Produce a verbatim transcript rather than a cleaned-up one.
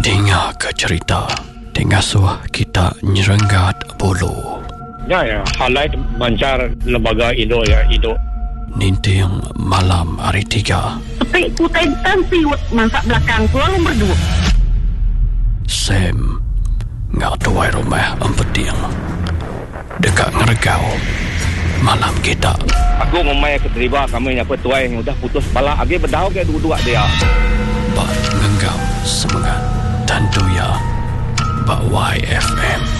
Dengar ke cerita Tengasuh kita nyerenggat bulu. Ya, ya. Highlight mancar lembaga Indo ya, Indo. Ninting malam hari tiga. Tapi kutai tan siwet masak belakang tu lalu berdua. Sam ngak tuai rumah empeting. Dekat ngeregau malam kita. Aku ngomai ke terlibat kami apa tuai yang udah putus bala agi berdau ke dua-dua dia. Bak ngenggam semangat tentu ya Bak Y F M.